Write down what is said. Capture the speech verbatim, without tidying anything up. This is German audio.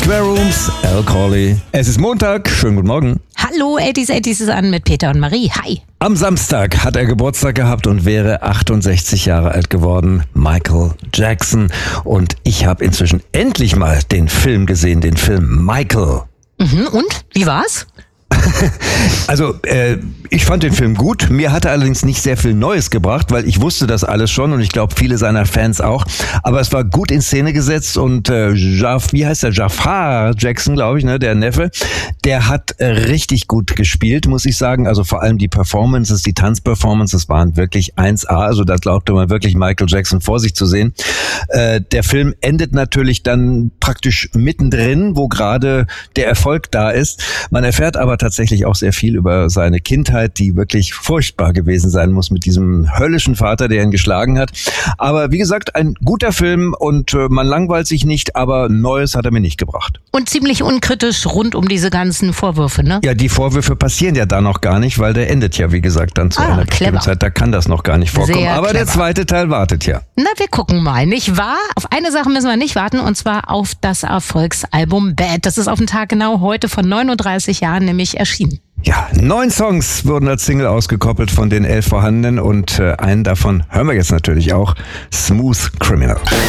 Square Rooms, Al Corley. Es ist Montag, schönen guten Morgen. Hallo, achtzig achtzig ist an mit Peter und Marie. Hi. Am Samstag hat er Geburtstag gehabt und wäre achtundsechzig Jahre alt geworden, Michael Jackson. Und ich habe inzwischen endlich mal den Film gesehen, den Film Michael. Mhm, und? Wie war's? Also, äh, ich fand den Film gut. Mir hat er allerdings nicht sehr viel Neues gebracht, weil ich wusste das alles schon und ich glaube, viele seiner Fans auch. Aber es war gut in Szene gesetzt und äh, Jaf, wie heißt der? Jafar Jackson, glaube ich, ne, der Neffe, der hat äh, richtig gut gespielt, muss ich sagen. Also vor allem die Performances, die Tanzperformances waren wirklich eins A. Also da glaubte man wirklich Michael Jackson vor sich zu sehen. Äh, der Film endet natürlich dann praktisch mittendrin, wo gerade der Erfolg da ist. Man erfährt aber tatsächlich auch sehr viel über seine Kindheit, die wirklich furchtbar gewesen sein muss mit diesem höllischen Vater, der ihn geschlagen hat. Aber wie gesagt, ein guter Film und äh, man langweilt sich nicht, aber Neues hat er mir nicht gebracht. Und ziemlich unkritisch rund um diese ganzen Vorwürfe, ne? Ja, die Vorwürfe passieren ja da noch gar nicht, weil der endet ja, wie gesagt, dann zu Ah, einer bestimmten clever. Zeit. Da kann das noch gar nicht vorkommen. Sehr aber der clever. zweite Teil wartet ja. Na, wir gucken mal, nicht wahr? Auf eine Sache müssen wir nicht warten, und zwar auf das Erfolgsalbum Bad. Das ist auf den Tag genau heute vor neununddreißig Jahren nämlich erschienen. Ja, neun Songs wurden als Single ausgekoppelt von den elf vorhandenen und äh, einen davon hören wir jetzt natürlich auch, Smooth Criminal.